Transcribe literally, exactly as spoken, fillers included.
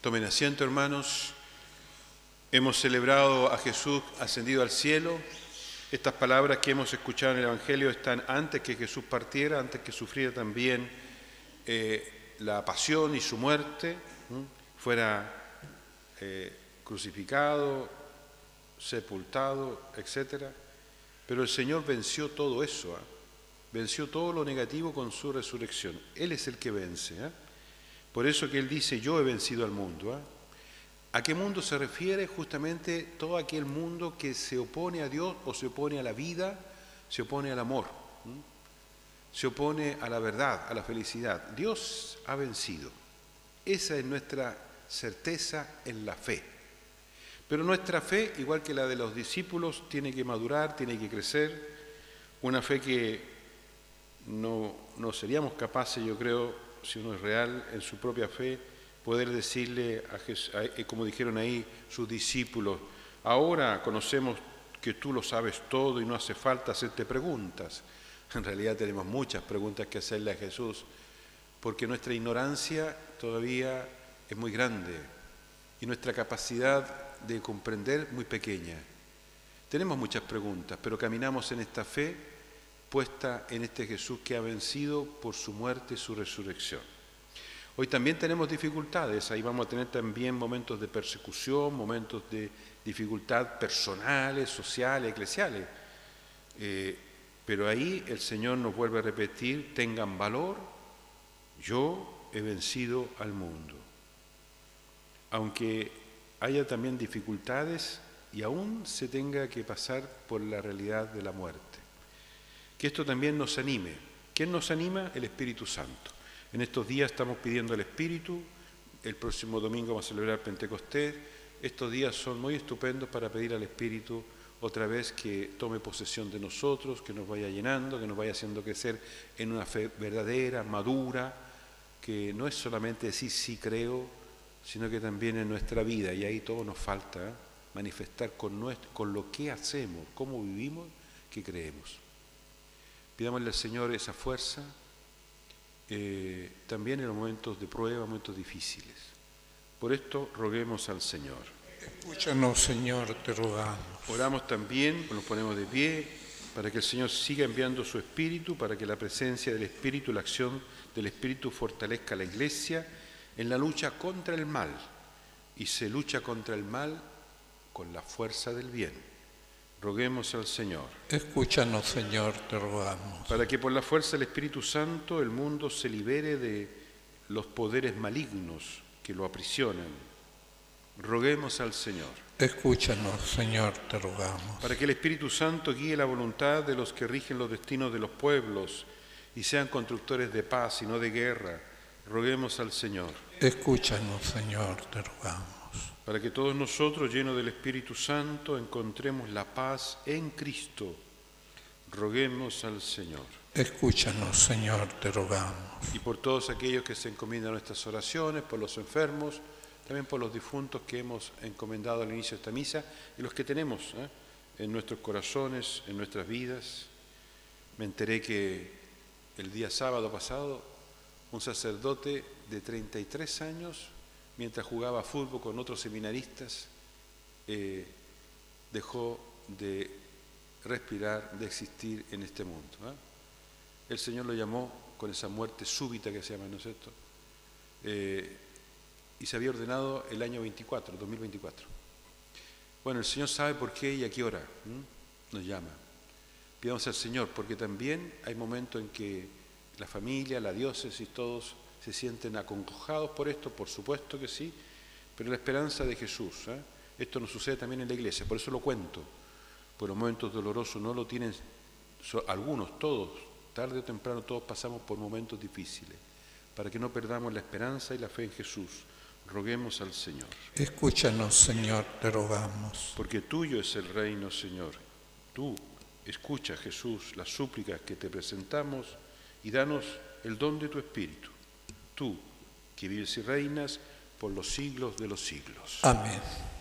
Tomen asiento, hermanos. Hemos celebrado a Jesús ascendido al cielo. Estas palabras que hemos escuchado en el Evangelio están antes que Jesús partiera, antes que sufriera también eh, la pasión y su muerte, ¿eh? fuera eh, crucificado, sepultado, etcétera. Pero el Señor venció todo eso, ¿eh? venció todo lo negativo con su resurrección. Él es el que vence. ¿eh? Por eso que Él dice, yo he vencido al mundo. ¿eh? ¿A qué mundo se refiere? Justamente todo aquel mundo que se opone a Dios o se opone a la vida, se opone al amor, ¿sí? se opone a la verdad, a la felicidad. Dios ha vencido. Esa es nuestra certeza en la fe. Pero nuestra fe, igual que la de los discípulos, tiene que madurar, tiene que crecer. Una fe que no, no seríamos capaces, yo creo, si uno es real en su propia fe, poder decirle, a Jesús, a, como dijeron ahí sus discípulos, ahora conocemos que tú lo sabes todo y no hace falta hacerte preguntas. En realidad tenemos muchas preguntas que hacerle a Jesús, porque nuestra ignorancia todavía es muy grande y nuestra capacidad de comprender muy pequeña. Tenemos muchas preguntas, pero caminamos en esta fe puesta en este Jesús que ha vencido por su muerte y su resurrección. Hoy también tenemos dificultades, ahí vamos a tener también momentos de persecución, momentos de dificultad personales, sociales, eclesiales. Eh, pero ahí el Señor nos vuelve a repetir, tengan valor, yo he vencido al mundo. Aunque haya también dificultades y aún se tenga que pasar por la realidad de la muerte. Que esto también nos anime. ¿Quién nos anima? El Espíritu Santo. En estos días estamos pidiendo al Espíritu, el próximo domingo vamos a celebrar Pentecostés. Estos días son muy estupendos para pedir al Espíritu otra vez que tome posesión de nosotros, que nos vaya llenando, que nos vaya haciendo crecer en una fe verdadera, madura, que no es solamente decir sí creo, sino que también en nuestra vida, y ahí todo nos falta, ¿eh? manifestar con, nuestro, con lo que hacemos, cómo vivimos, que creemos. Pidámosle al Señor esa fuerza, eh, también en los momentos de prueba, momentos difíciles. Por esto roguemos al Señor. Escúchanos, Señor, te rogamos. Oramos también, nos ponemos de pie, para que el Señor siga enviando su Espíritu, para que la presencia del Espíritu, la acción del Espíritu fortalezca a la Iglesia en la lucha contra el mal. Y se lucha contra el mal con la fuerza del bien. Roguemos al Señor. Escúchanos, Señor, te rogamos. Para que por la fuerza del Espíritu Santo el mundo se libere de los poderes malignos que lo aprisionan. Roguemos al Señor. Escúchanos, Señor, te rogamos. Para que el Espíritu Santo guíe la voluntad de los que rigen los destinos de los pueblos y sean constructores de paz y no de guerra. Roguemos al Señor. Escúchanos, Señor, te rogamos. Para que todos nosotros, llenos del Espíritu Santo, encontremos la paz en Cristo. Roguemos al Señor. Escúchanos, Señor, te rogamos. Y por todos aquellos que se encomiendan a nuestras oraciones, por los enfermos, también por los difuntos que hemos encomendado al inicio de esta misa y los que tenemos ¿eh? en nuestros corazones, en nuestras vidas. Me enteré que el día sábado pasado un sacerdote de treinta y tres años, mientras jugaba fútbol con otros seminaristas, eh, dejó de respirar, de existir en este mundo. ¿eh? El Señor lo llamó con esa muerte súbita que se llama, ¿no es cierto? Eh, y se había ordenado el año veinticuatro, dos mil veinticuatro. Bueno, el Señor sabe por qué y a qué hora ¿eh? nos llama. Pidamos al Señor, porque también hay momentos en que la familia, la diócesis, todos se sienten acongojados por esto, por supuesto que sí, pero la esperanza de Jesús. ¿eh? Esto nos sucede también en la iglesia, por eso lo cuento. Por los momentos dolorosos no lo tienen so, algunos, todos, tarde o temprano todos pasamos por momentos difíciles, para que no perdamos la esperanza y la fe en Jesús. Roguemos al Señor. Escúchanos, Señor, te rogamos. Porque tuyo es el reino, Señor. Tú escucha, Jesús, las súplicas que te presentamos y danos el don de tu Espíritu. Tú, que vives y reinas por los siglos de los siglos. Amén.